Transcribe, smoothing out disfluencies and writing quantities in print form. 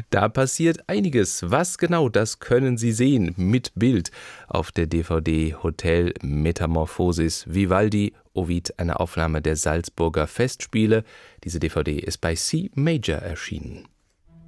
Da passiert einiges. Was genau, das können Sie sehen mit Bild auf der DVD Hotel Metamorphosis Vivaldi, Ovid, eine Aufnahme der Salzburger Festspiele. Diese DVD ist bei C Major erschienen.